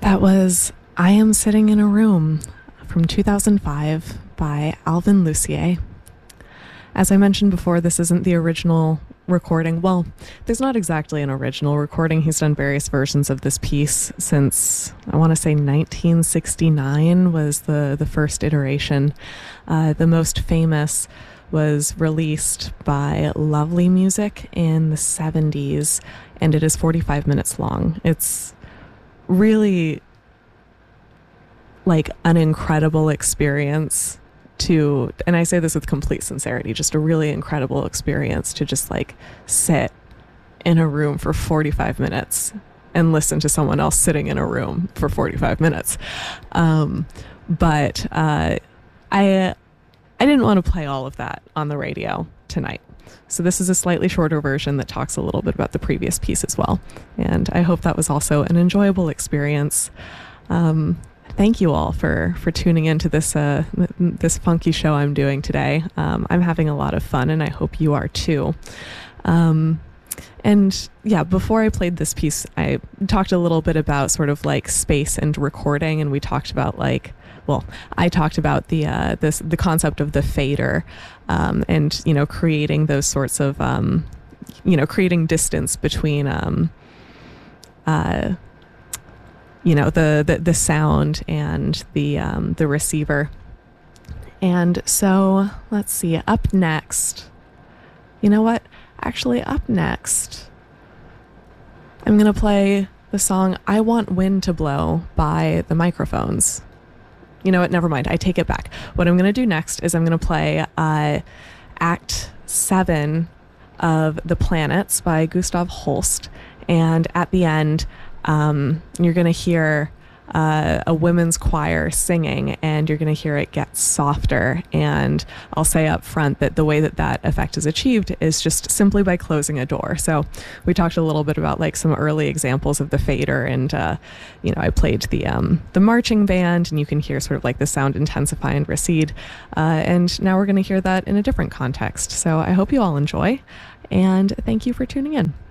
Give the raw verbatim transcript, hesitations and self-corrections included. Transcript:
That was I Am Sitting in a Room from two thousand five by Alvin Lucier. As I mentioned before, this isn't the original recording. Well, there's not exactly an original recording. He's done various versions of this piece since, I want to say, nineteen sixty-nine was the, the first iteration. Uh, the most famous was released by Lovely Music in the seventies, and it is forty-five minutes long. It's really like an incredible experience to, and I say this with complete sincerity, just a really incredible experience to just like sit in a room for forty-five minutes and listen to someone else sitting in a room for forty-five minutes. Um, but uh, I I didn't want to play all of that on the radio tonight. So this is a slightly shorter version that talks a little bit about the previous piece as well. And I hope that was also an enjoyable experience. Um, thank you all for, for tuning into this, uh, this funky show I'm doing today. Um, I'm having a lot of fun, and I hope you are too. Um, and yeah, before I played this piece, I talked a little bit about sort of like space and recording, and we talked about like, well, I talked about the uh, this the concept of the fader, um, and you know, creating those sorts of um, you know, creating distance between um, uh, you know, the, the the sound and the um, the receiver. And so let's see. Up next, you know what? Actually, up next, I'm gonna play the song "I Want Wind to Blow" by The Microphones. You know what? Never mind. I take it back. What I'm going to do next is I'm going to play uh, Act seven of The Planets by Gustav Holst. And at the end, um, you're going to hear uh, a women's choir singing, and you're going to hear it get softer. And I'll say up front that the way that that effect is achieved is just simply by closing a door. So we talked a little bit about like some early examples of the fader, and uh, you know, I played the um, the marching band, and you can hear sort of like the sound intensify and recede. Uh, and now we're going to hear that in a different context. So I hope you all enjoy, and thank you for tuning in.